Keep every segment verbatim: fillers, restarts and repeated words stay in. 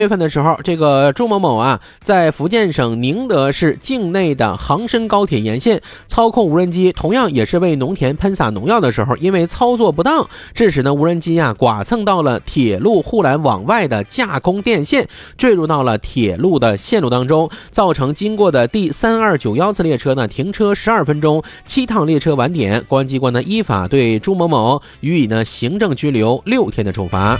月份的时候，这个朱某某啊，在福建省宁德市境内的杭深高铁沿线操控无人机，同样也是为农田喷洒农药的时候，因为操作不当，致使呢无人机啊剐蹭到了铁路护栏往外的架空电线，坠入到了铁路的线路当中，造成经过的第三二九一次列车呢停车十二分钟，七趟列车晚点。公安机关呢依法对朱某某予以呢行政拘留六天的处罚。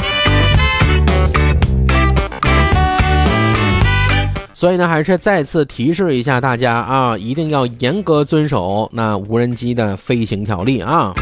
所以呢，还是再次提示一下大家啊，一定要严格遵守那无人机的飞行条例啊。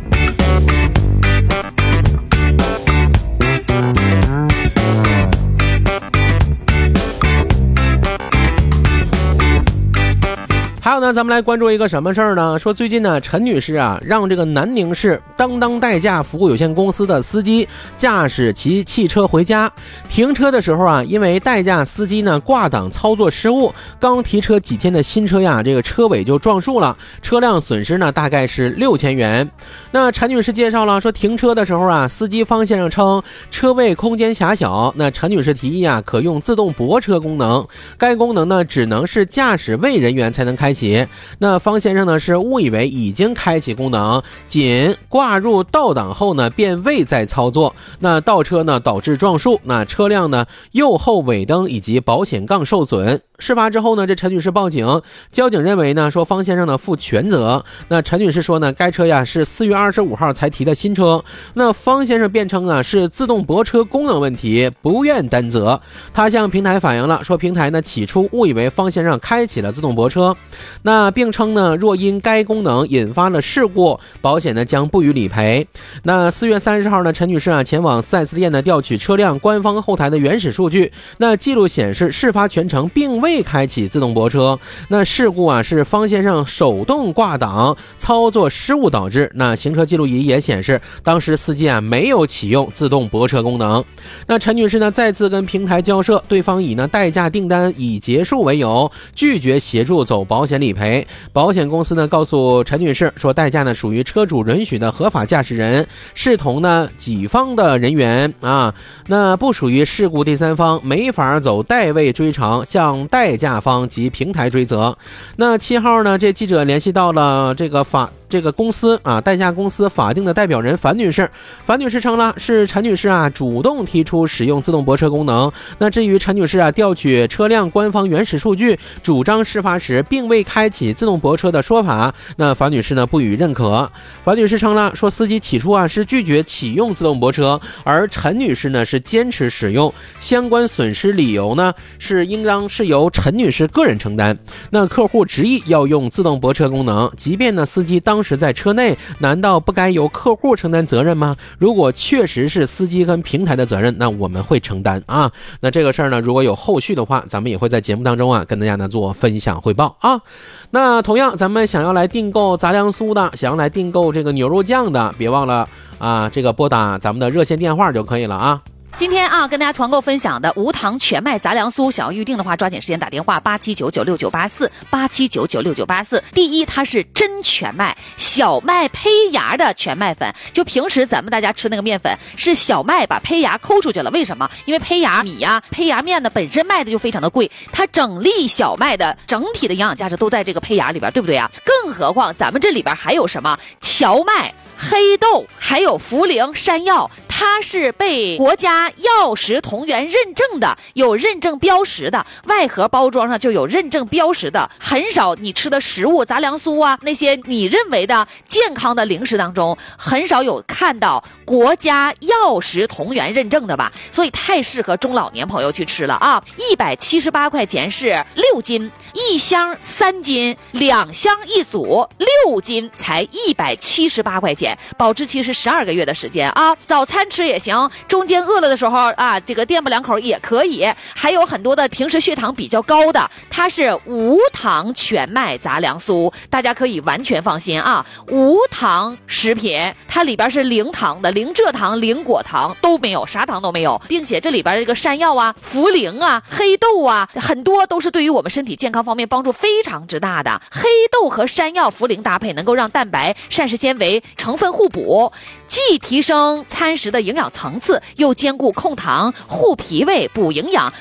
还有呢，咱们来关注一个什么事儿呢？说最近呢，陈女士啊，让这个南宁市当当代驾服务有限公司的司机驾驶其汽车回家，停车的时候啊，因为代驾司机呢挂档操作失误，刚提车几天的新车呀，这个车尾就撞树了，车辆损失呢大概是六千元。那陈女士介绍了说，停车的时候啊，司机方先生称车位空间狭小，那陈女士提议啊，可用自动泊车功能，该功能呢只能是驾驶位人员才能开启。那方先生呢是误以为已经开启功能，仅挂入倒档后呢便未再操作，那倒车呢导致撞树，那车辆呢右后尾灯以及保险杠受损。事发之后呢，这陈女士报警，交警认为呢说方先生呢负全责。那陈女士说呢，该车呀是四月二十五号才提的新车，那方先生辩称啊是自动泊车功能问题，不愿担责。他向平台反映了，说平台呢起初误以为方先生开启了自动泊车，那并称呢若因该功能引发了事故，保险呢将不予理赔。那四月三十号呢，陈女士啊前往 四 S 店呢调取车辆官方后台的原始数据，那记录显示事发全程并未开启自动泊车，那事故啊是方先生手动挂档操作失误导致。那行车记录仪也显示，当时司机啊没有启用自动泊车功能。那陈女士呢再次跟平台交涉，对方以呢代驾订单已结束为由，拒绝协助走保险理赔。保险公司呢告诉陈女士说，代驾呢属于车主允许的合法驾驶人，视同呢己方的人员啊，那不属于事故第三方，没法走代位追偿，向代驾方及平台追责。那七号呢，这记者联系到了这个法这个公司啊，代驾公司法定的代表人樊女士。樊女士称了，是陈女士啊主动提出使用自动泊车功能。那至于陈女士啊调取车辆官方原始数据，主张事发时并未开启自动泊车的说法，那樊女士呢不予认可。樊女士称了，说司机起初啊是拒绝启用自动泊车，而陈女士呢是坚持使用，相关损失理由呢是应当是由陈女士个人承担。那客户执意要用自动泊车功能，即便呢司机当时在车内，难道不该由客户承担责任吗？如果确实是司机跟平台的责任，那我们会承担啊。那这个事儿呢，如果有后续的话，咱们也会在节目当中啊跟大家呢做分享汇报啊。那同样，咱们想要来订购杂粮酥的，想要来订购这个牛肉酱的，别忘了啊，这个拨打咱们的热线电话就可以了啊。 今天啊，跟大家团购分享的无糖全麦杂粮酥，想要预定的话，抓紧时间打电话八七九九六九八四八七九九六九八四。第一，它是真全麦小麦胚芽的全麦粉，就平时咱们大家吃那个面粉是小麦把胚芽抠出去了，为什么？因为胚芽米呀、啊、胚芽面呢本身卖的就非常的贵，它整粒小麦的整体的营养价值都在这个胚芽里边，对不对啊？更何况咱们这里边还有什么荞麦、黑豆，还有茯苓、山药，它是被国家药食同源认证的，有认证标识的，外盒包装上就有认证标识的。很少你吃的食物杂粮酥啊，那些你认为的健康的零食当中，很少有看到国家药食同源认证的吧，所以太适合中老年朋友去吃了啊！一百七十八块钱是六斤，一箱三斤，两箱一组，六斤才一百七十八块钱，保质期是十二个月的时间啊！早餐吃也行，中间饿了的时候啊，这个垫吧两口也可以。还有很多的平时血糖比较高的，它是无糖全麦杂粮酥，大家可以完全放心啊！无糖食品，它里边是零糖的，零蔗糖、零果糖都没有，啥糖都没有，并且这里边这个山药啊、茯苓啊、黑豆啊，很多都是对于我们身体健康方面帮助非常之大的。黑豆和山药、茯苓搭配，能够让蛋白、膳食纤维成分互补， 既提升餐食的营养层次，又兼顾控糖、护脾胃、补营养、